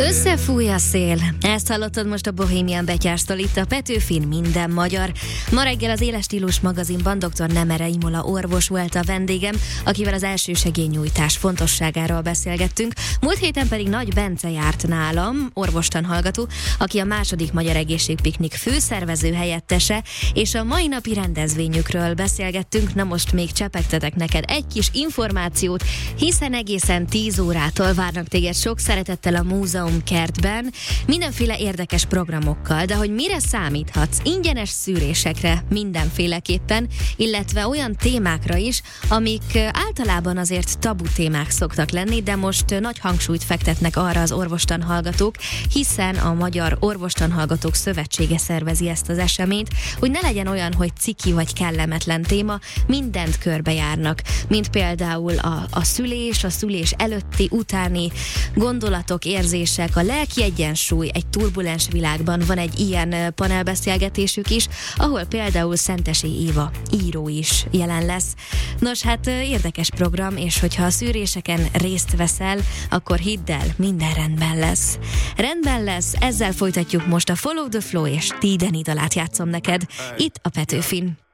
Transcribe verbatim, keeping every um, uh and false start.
Összefúj a szél. Ezt hallottad most a Bohemian Betyárstól, itt a Petőfin Minden Magyar. Ma reggel az Éles Stílus magazinban dr. Nemere Imola orvos volt a vendégem, akivel az elsősegélynyújtás fontosságáról beszélgettünk. Múlt héten pedig Nagy Bence járt nálam, orvostan hallgató, aki a második Magyar Egészségpiknik főszervező helyettese, és a mai napi rendezvényükről beszélgettünk. Na most még csepegtetek neked egy kis információt, hiszen egészen tíz órától várnak téged sok szeretettel a múzeum kertben, mindenféle érdekes programokkal, de hogy mire számíthatsz? Ingyenes szűrésekre mindenféleképpen, illetve olyan témákra is, amik általában azért tabu témák szoktak lenni, de most nagy hangsúlyt fektetnek arra az orvostan hallgatók, hiszen a Magyar Orvostan Hallgatók Szövetsége szervezi ezt az eseményt, hogy ne legyen olyan, hogy ciki vagy kellemetlen téma, mindent körbejárnak, mint például a, a szülés, a szülés előtti, utáni gondolatok, érzések, a lelki egyensúly egy turbulens világban. Van egy ilyen panelbeszélgetésük is, ahol például Szentesi Éva író is jelen lesz. Nos, hát érdekes program, és hogyha a szűréseken részt veszel, akkor hidd el, minden rendben lesz. Rendben lesz, ezzel folytatjuk most a Follow the Flow és Tiden dalát játszom neked, itt a Petőfin.